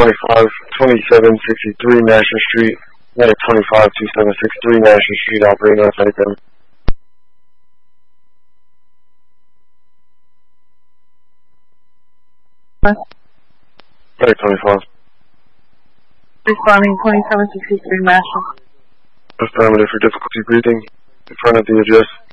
2763 National Street. Medic 252763 National Street, operating on site then. Medic 25. Responding 2763 National. Affirmative for difficulty breathing in front of the address.